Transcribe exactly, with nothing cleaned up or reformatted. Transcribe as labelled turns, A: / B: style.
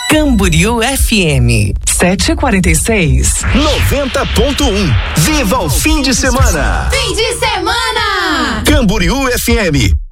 A: Camboriú F M sete e quarenta e seis.
B: noventa ponto um. Viva o fim de semana!
C: Fim de semana!
B: Camboriú F M.